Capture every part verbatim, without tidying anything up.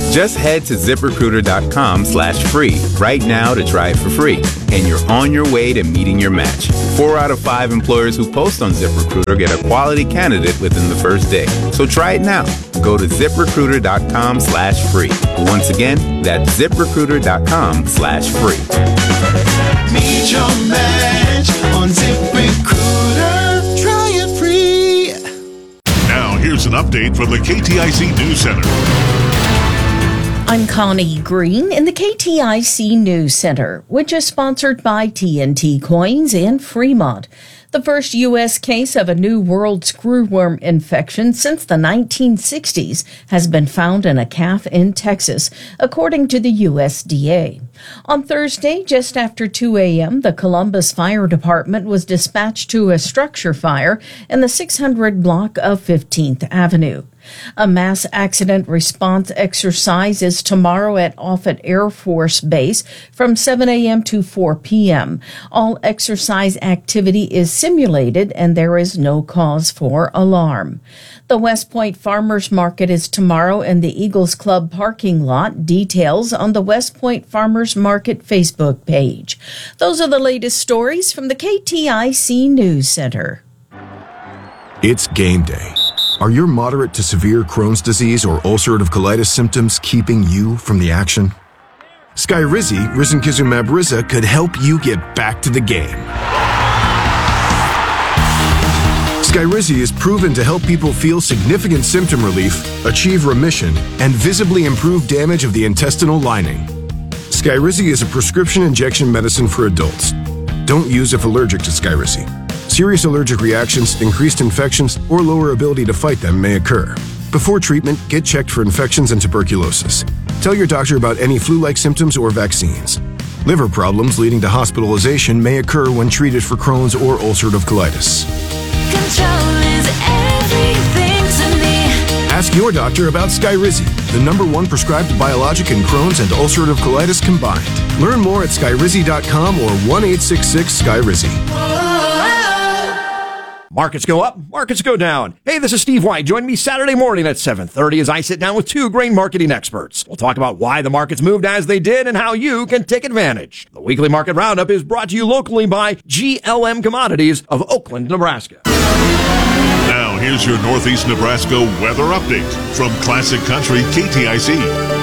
Just head to ZipRecruiter.com slash free right now to try it for free. And you're on your way to meeting your match. Four out of five employers who post on ZipRecruiter get a quality candidate within the first day. So try it now. Go to ZipRecruiter.com slash free. Once again, that's ZipRecruiter.com slash free. Meet your match on ZipRecruiter. Try it free. Now, here's an update from the K T I C News Center. I'm Connie Green in the K T I C News Center, which is sponsored by T N T Coins and Fremont. The first U S case of a New World screwworm infection since the nineteen sixties has been found in a calf in Texas, according to the U S D A. On Thursday, just after two a.m., the Columbus Fire Department was dispatched to a structure fire in the six hundred block of fifteenth Avenue. A mass accident response exercise is tomorrow at Offutt Air Force Base from seven a.m. to four p.m. All exercise activity is simulated and there is no cause for alarm. The West Point Farmers Market is tomorrow in the Eagles Club parking lot. Details on the West Point Farmers Market Facebook page. Those are the latest stories from the K T I C News Center. It's game day. Are your moderate to severe Crohn's disease or ulcerative colitis symptoms keeping you from the action? Skyrizi, risankizumab Riza, could help you get back to the game. Skyrizi is proven to help people feel significant symptom relief, achieve remission, and visibly improve damage of the intestinal lining. Skyrizi is a prescription injection medicine for adults. Don't use if allergic to Skyrizi. Serious allergic reactions, increased infections, or lower ability to fight them may occur. Before treatment, get checked for infections and tuberculosis. Tell your doctor about any flu-like symptoms or vaccines. Liver problems leading to hospitalization may occur when treated for Crohn's or ulcerative colitis. Control is everything to me. Ask your doctor about Skyrizi, the number one prescribed biologic in Crohn's and ulcerative colitis combined. Learn more at Skyrizi dot com or one eight six six Skyrizi. Markets go up, markets go down. Hey, this is Steve White. Join me Saturday morning at seven thirty as I sit down with two grain marketing experts. We'll talk about why the markets moved as they did and how you can take advantage. The weekly market roundup is brought to you locally by G L M Commodities of Oakland, Nebraska. Now, here's your Northeast Nebraska weather update from Classic Country K T I C.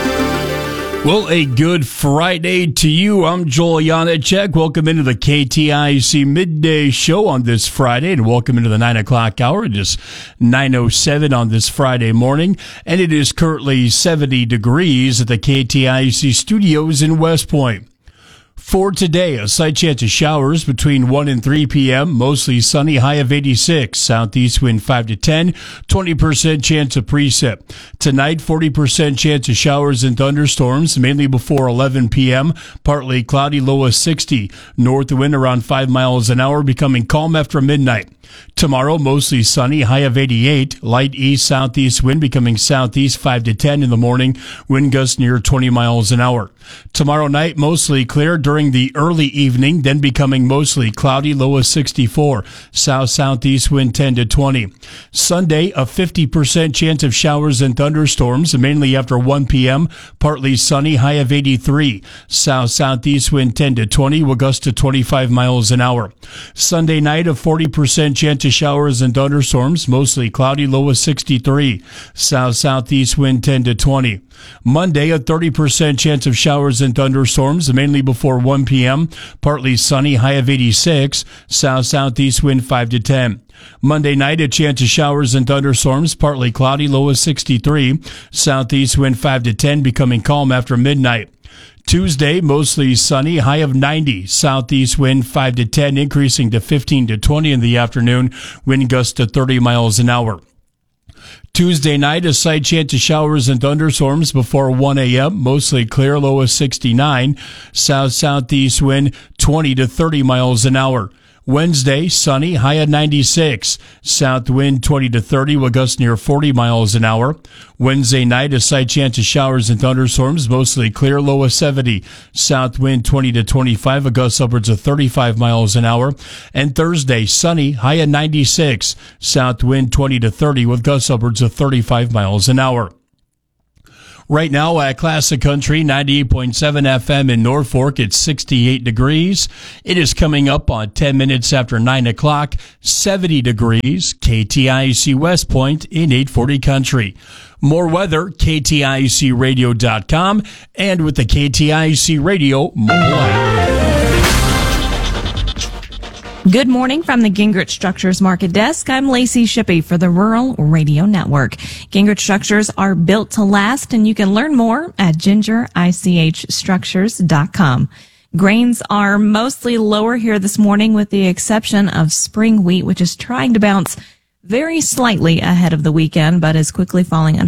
Well, a good Friday to you. I'm Joel Janacek. Welcome into the K T I C Midday Show on this Friday, and welcome into the nine o'clock hour. It is nine oh seven on this Friday morning, and it is currently seventy degrees at the K T I C studios in West Point. For today, a slight chance of showers between one and three p.m., mostly sunny, high of eighty-six, southeast wind five to ten, twenty percent chance of precip. Tonight, forty percent chance of showers and thunderstorms, mainly before eleven p.m., partly cloudy, low of sixty, north wind around five miles an hour, becoming calm after midnight. Tomorrow, mostly sunny, high of eighty-eight, light east-southeast wind becoming southeast five to ten in the morning, wind gusts near twenty miles an hour. Tomorrow night, mostly clear during the early evening, then becoming mostly cloudy, low of sixty-four, south-southeast wind ten to twenty. Sunday, a fifty percent chance of showers and thunderstorms, mainly after one p.m., partly sunny, high of eighty-three, south-southeast wind ten to twenty, will gust to twenty-five miles an hour. Sunday night, a forty percent chance of showers and thunderstorms, mostly cloudy, low of sixty-three, south-southeast wind ten to twenty. Monday, a thirty percent chance of showers and thunderstorms, mainly before one p.m., partly sunny, high of eighty-six, south-southeast wind five to ten. Monday night, a chance of showers and thunderstorms, partly cloudy, low of sixty-three, southeast wind five to ten, becoming calm after midnight. Tuesday, mostly sunny, high of ninety, southeast wind five to ten, increasing to fifteen to twenty in the afternoon, wind gusts to thirty miles an hour. Tuesday night, a slight chance of showers and thunderstorms before one a.m., mostly clear, low of sixty-nine, south-southeast wind twenty to thirty miles an hour. Wednesday, sunny, high of ninety-six, south wind twenty to thirty, will gust near forty miles an hour. Wednesday night, a slight chance of showers and thunderstorms, mostly clear, low of seventy, south wind twenty to twenty-five, a gust upwards of thirty-five miles an hour. And Thursday, sunny, high of ninety-six, south wind twenty to thirty, with gusts upwards of thirty-five miles an hour. Right now at Classic Country, ninety-eight point seven F M in Norfolk, it's sixty-eight degrees. It is coming up on ten minutes after nine o'clock, seventy degrees. K T I C West Point in eight forty Country. More weather, K T I C radio dot com, and with the K T I C Radio mobile app. Good morning from the Gingrich Structures Market Desk. I'm Lacey Shippey for the Rural Radio Network. Gingrich Structures are built to last, and you can learn more at ginger I C H structures dot com. Grains are mostly lower here this morning with the exception of spring wheat, which is trying to bounce very slightly ahead of the weekend, but is quickly falling